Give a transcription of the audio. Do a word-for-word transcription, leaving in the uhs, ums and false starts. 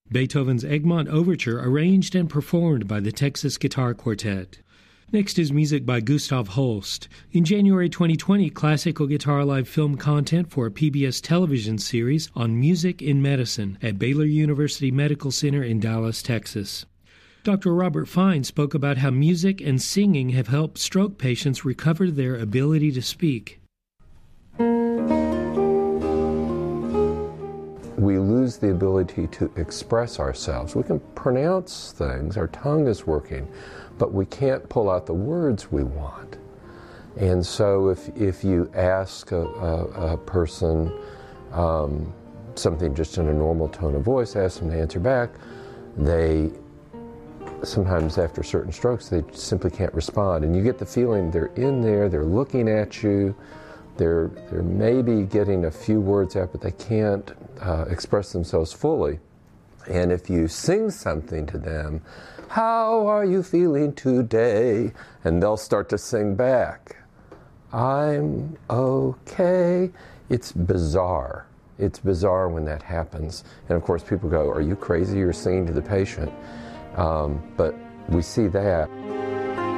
Beethoven's Egmont Overture, arranged and performed by the Texas Guitar Quartet. Next is music by Gustav Holst. In January twenty twenty, Classical Guitar Live filmed content for a P B S television series on music in medicine at Baylor University Medical Center in Dallas, Texas. Doctor Robert Fine spoke about how music and singing have helped stroke patients recover their ability to speak. We lose the ability to express ourselves. We can pronounce things, our tongue is working, but we can't pull out the words we want. And so if, if you ask a, a, a person um, something just in a normal tone of voice, ask them to answer back, they sometimes after certain strokes they simply can't respond. And you get the feeling they're in there, they're looking at you, they're, they're maybe getting a few words out, but they can't uh, express themselves fully. And if you sing something to them, "How are you feeling today?" and they'll start to sing back, "I'm okay." It's bizarre. It's bizarre when that happens. And of course people go, "Are you crazy? You're singing to the patient." Um, but we see that.